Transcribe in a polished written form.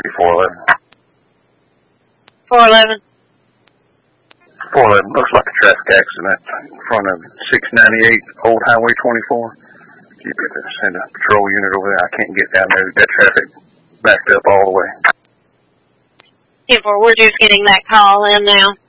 411. 411. 411. Looks like a traffic accident in front of 698 Old Highway 24. You better send a patrol unit over there. I can't get down there. That traffic backed up all the way. 10-4, we're just getting that call in now.